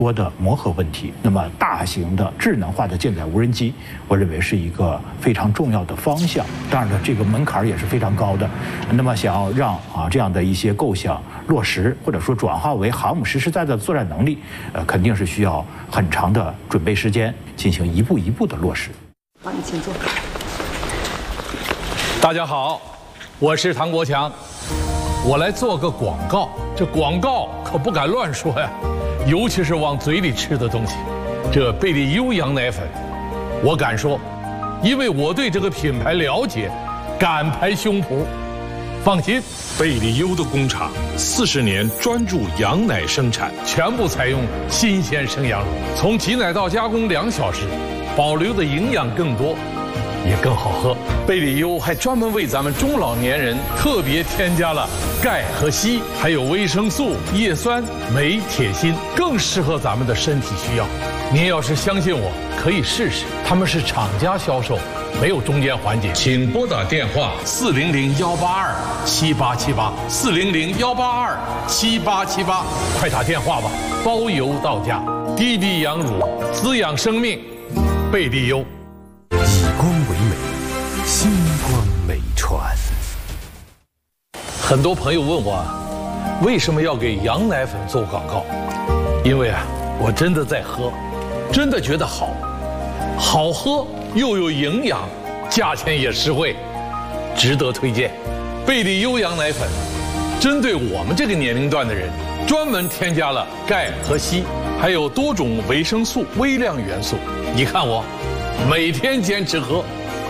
多的磨合问题。那么，大型的智能化的舰载无人机，我认为是一个非常重要的方向。当然了，这个门槛也是非常高的。那么，想要让这样的一些构想落实，或者说转化为航母实实在在的作战能力，肯定是需要很长的准备时间，进行一步一步的落实。 好，你请坐。 大家好，我是唐国强，我来做个广告。这广告可不敢乱说呀。尤其是往嘴里吃的东西，这贝利优羊奶粉，我敢说，因为我对这个品牌了解，敢拍胸脯。放心， 贝利优的工厂40年专注羊奶生产， 全部采用新鲜生羊乳，从挤奶到加工2小时，保留的营养更多，也更好喝。贝利优还专门为咱们中老年人特别添加了钙和硒，还有维生素、叶酸、镁、铁、锌，更适合咱们的身体需要。您要是相信我，可以试试。他们是厂家销售，没有中间环节。请拨打电话400-182-7878，400-182-7878，快打电话吧，包邮到家。滴滴羊乳，滋养生命，贝利优。 以光为美，星光美传。 很多朋友问我，为什么要给羊奶粉做广告？因为我真的在喝，真的觉得好喝又有营养，价钱也实惠，值得推荐。贝利优羊奶粉针对我们这个年龄段的人，专门添加了钙和硒，还有多种维生素、微量元素。你看我每天坚持喝。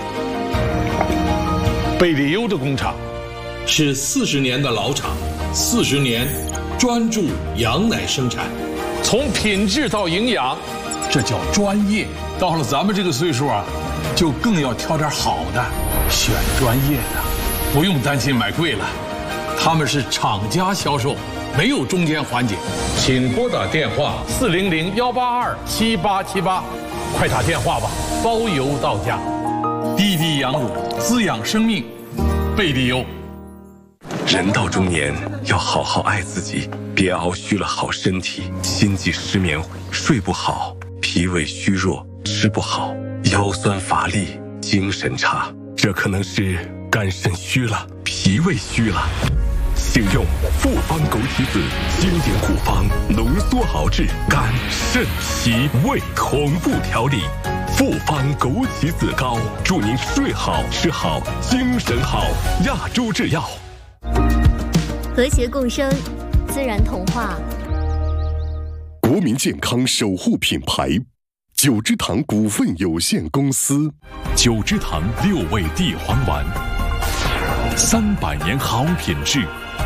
贝利优的工厂是40年的老厂，40年专注羊奶生产，从品质到营养，这叫专业。到了咱们这个岁数就更要挑点好的，选专业的，不用担心买贵了。他们是厂家销售，没有中间环节。请拨打电话400-182-7878，快打电话吧，包邮到家。滴滴羊乳，滋养生命，贝利优。 人到中年要好好爱自己，别熬虚了好身体，心悸失眠，睡不好，脾胃虚弱，吃不好，腰酸乏力，精神差，这可能是肝肾虚了，脾胃虚了。请用复方枸杞子经典护方，浓缩熬制肝肾脾胃同步调理。复方枸杞子膏，祝您睡好吃好精神好。亚洲制药。 和谐共生，自然童话。 国民健康守护品牌九芝堂股份有限公司。 九芝堂6味地黄丸，300年好品质，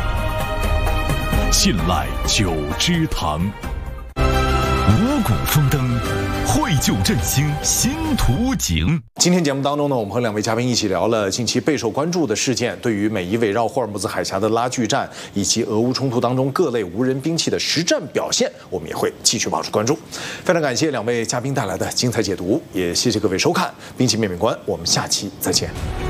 信赖九芝堂。 五谷丰登，绘就振兴新图景。 今天节目当中呢，我们和2位嘉宾一起聊了近期备受关注的事件，对于美伊围绕霍尔木兹海峡的拉锯战以及俄乌冲突当中各类无人兵器的实战表现，我们也会继续保持关注。非常感谢2位嘉宾带来的精彩解读，也谢谢各位收看《兵器面面观》，我们下期再见。